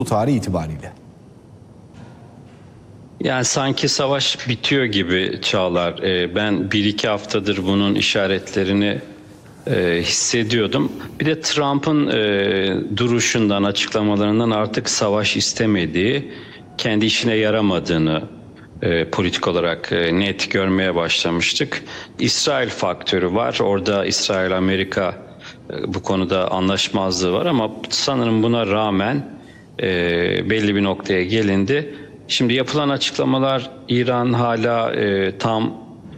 bu tarih itibariyle. Yani sanki savaş bitiyor gibi Çağlar. Ben bir iki haftadır bunun işaretlerini hissediyordum. Bir de Trump'ın duruşundan, açıklamalarından artık savaş istemediği, kendi işine yaramadığını politik olarak net görmeye başlamıştık. İsrail faktörü var. Orada İsrail-Amerika bu konuda anlaşmazlığı var ama sanırım buna rağmen belli bir noktaya gelindi. Şimdi yapılan açıklamalar, İran hala tam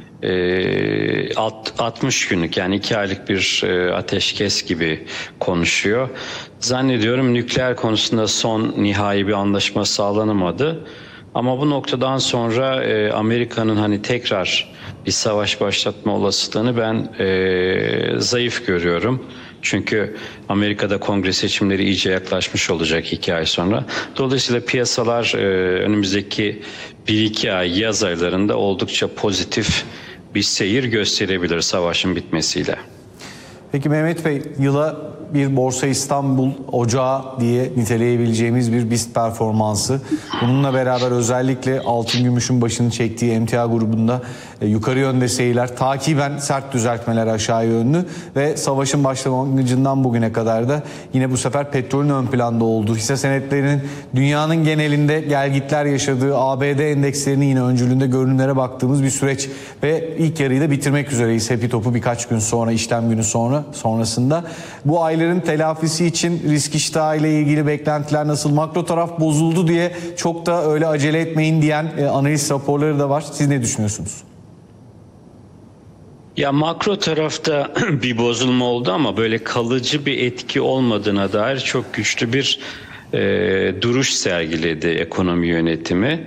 60 günlük, yani 2 aylık bir ateşkes gibi konuşuyor. Zannediyorum nükleer konusunda son nihai bir anlaşma sağlanamadı. Ama bu noktadan sonra Amerika'nın hani tekrar bir savaş başlatma olasılığını ben zayıf görüyorum. Çünkü Amerika'da kongre seçimleri iyice yaklaşmış olacak 2 ay sonra. Dolayısıyla piyasalar önümüzdeki 1-2 ay, yaz aylarında oldukça pozitif bir seyir gösterebilir savaşın bitmesiyle. Peki Mehmet Bey, yıla bir Borsa İstanbul ocağı diye niteleyebileceğimiz bir BIST performansı. Bununla beraber özellikle altın gümüşün başını çektiği emtia grubunda yukarı yönde seyirler, takiben sert düzeltmeler aşağı yönlü ve savaşın başlangıcından bugüne kadar da yine bu sefer petrolün ön planda olduğu, hisse senetlerinin dünyanın genelinde gelgitler yaşadığı, ABD endekslerinin yine öncülüğünde görünümlere baktığımız bir süreç ve ilk yarıyı da bitirmek üzereyiz. Hepi topu birkaç gün sonra, işlem günü sonrasında. Bu ayların telafisi için risk iştahı ile ilgili beklentiler nasıl? Makro taraf bozuldu diye çok da öyle acele etmeyin diyen analiz raporları da var. Siz ne düşünüyorsunuz? Ya makro tarafta bir bozulma oldu ama böyle kalıcı bir etki olmadığına dair çok güçlü bir duruş sergiledi ekonomi yönetimi.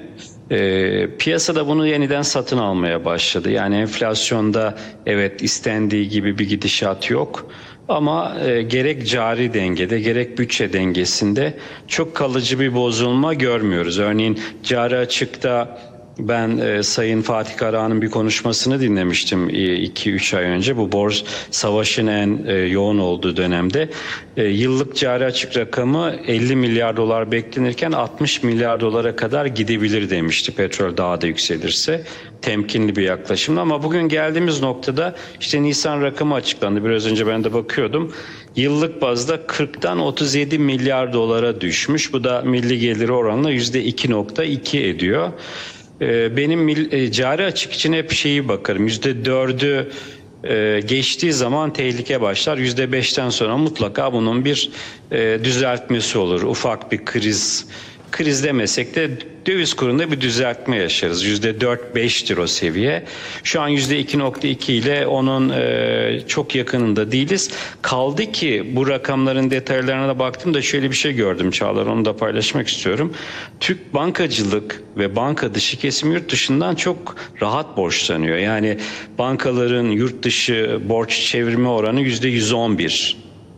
Piyasada bunu yeniden satın almaya başladı. Yani enflasyonda evet istendiği gibi bir gidişat yok. Ama gerek cari dengede gerek bütçe dengesinde çok kalıcı bir bozulma görmüyoruz. Örneğin cari açıkta ben Sayın Fatih Karahan'ın bir konuşmasını dinlemiştim 2-3 ay önce. Bu borsa savaşın en yoğun olduğu dönemde. Yıllık cari açık rakamı 50 milyar dolar beklenirken 60 milyar dolara kadar gidebilir demişti, petrol daha da yükselirse. Temkinli bir yaklaşımla, ama bugün geldiğimiz noktada işte Nisan rakamı açıklandı. Biraz önce ben de bakıyordum. Yıllık bazda 40'tan 37 milyar dolara düşmüş. Bu da milli geliri oranla %2.2 ediyor. Benim cari açık için hep şeyi bakarım. %4'ü geçtiği zaman tehlike başlar. %5'ten sonra mutlaka bunun bir düzeltmesi olur. Ufak bir kriz demesek de döviz kurunda bir düzeltme yaşarız. %4-5'tir o seviye. Şu an %2.2 ile onun çok yakınında değiliz. Kaldı ki bu rakamların detaylarına da baktığımda şöyle bir şey gördüm Çağlar, onu da paylaşmak istiyorum. Türk bankacılık ve banka dışı kesim yurt dışından çok rahat borçlanıyor. Yani bankaların yurt dışı borç çevirme oranı %111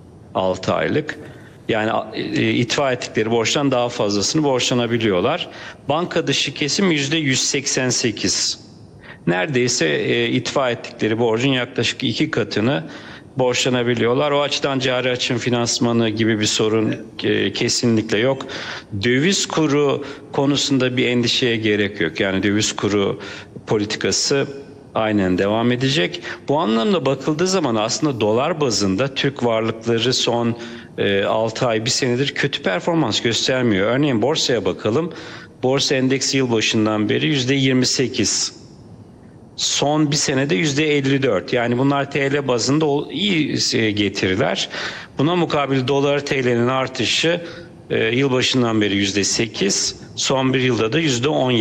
6 aylık. Yani itfa ettikleri borçtan daha fazlasını borçlanabiliyorlar. Banka dışı kesim %188. Neredeyse itfa ettikleri borcun yaklaşık 2 katını borçlanabiliyorlar. O açıdan cari açığın finansmanı gibi bir sorun kesinlikle yok. Döviz kuru konusunda bir endişeye gerek yok. Yani döviz kuru politikası aynen devam edecek. Bu anlamda bakıldığı zaman aslında dolar bazında Türk varlıkları son 6 ay, 1 senedir kötü performans göstermiyor. Örneğin borsaya bakalım. Borsa endeksi yılbaşından beri %28. Son bir senede %54. Yani bunlar TL bazında iyi getiriler. Buna mukabil dolar TL'nin artışı yılbaşından beri %8. Son bir yılda da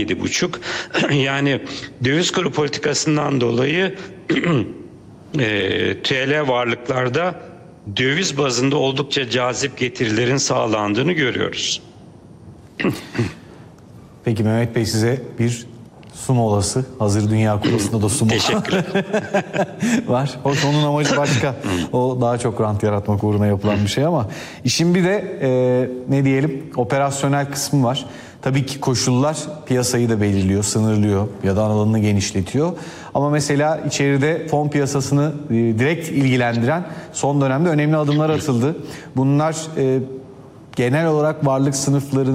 %17,5. Yani döviz kuru politikasından dolayı TL varlıklarda döviz bazında oldukça cazip getirilerin sağlandığını görüyoruz. Peki Mehmet Bey, size bir su molası. Hazır Dünya Kupası'nda da su molası Teşekkürler. var. Onun amacı başka. O daha çok rant yaratmak uğruna yapılan bir şey ama işin bir de ne diyelim, operasyonel kısmı var. Tabii ki koşullar piyasayı da belirliyor, sınırlıyor ya da alanını genişletiyor. Ama mesela içeride fon piyasasını direkt ilgilendiren son dönemde önemli adımlar atıldı. Bunlar genel olarak varlık sınıflarının